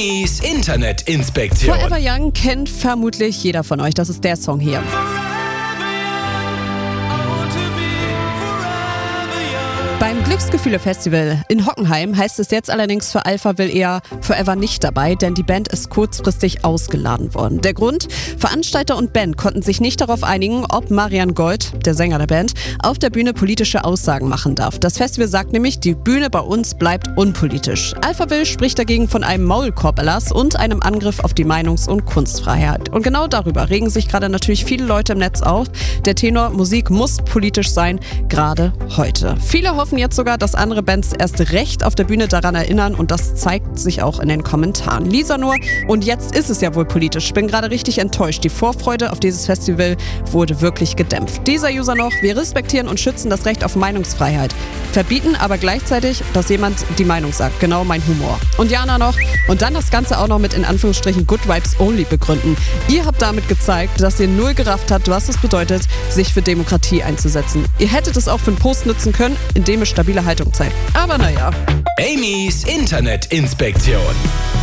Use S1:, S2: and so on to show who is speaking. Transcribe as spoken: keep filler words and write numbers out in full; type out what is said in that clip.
S1: Amy's Internetinspektion.
S2: Forever Young kennt vermutlich jeder von euch. Das ist der Song hier. Beim Glücksgefühle-Festival in Hockenheim heißt es jetzt allerdings für Alphaville eher Forever nicht dabei, denn die Band ist kurzfristig ausgeladen worden. Der Grund? Veranstalter und Band konnten sich nicht darauf einigen, ob Marian Gold, der Sänger der Band, auf der Bühne politische Aussagen machen darf. Das Festival sagt nämlich, die Bühne bei uns bleibt unpolitisch. Alphaville spricht dagegen von einem Maulkorb-Erlass und einem Angriff auf die Meinungs- und Kunstfreiheit. Und genau darüber regen sich gerade natürlich viele Leute im Netz auf. Der Tenor, Musik muss politisch sein, gerade heute. Viele hoffen jetzt sogar, dass andere Bands erst recht auf der Bühne daran erinnern und das zeigt sich auch in den Kommentaren. Lisa nur, und jetzt ist es ja wohl politisch. Ich bin gerade richtig enttäuscht. Die Vorfreude auf dieses Festival wurde wirklich gedämpft. Dieser User noch, wir respektieren und schützen das Recht auf Meinungsfreiheit, verbieten aber gleichzeitig, dass jemand die Meinung sagt. Genau mein Humor. Und Jana noch, und dann das Ganze auch noch mit in Anführungsstrichen Good Vibes Only begründen. Ihr habt damit gezeigt, dass ihr null gerafft habt, was es bedeutet, sich für Demokratie einzusetzen. Ihr hättet es auch für einen Post nutzen können, in dem es stabile Haltung zeigt. Aber naja.
S1: Amy's Internetinspektion.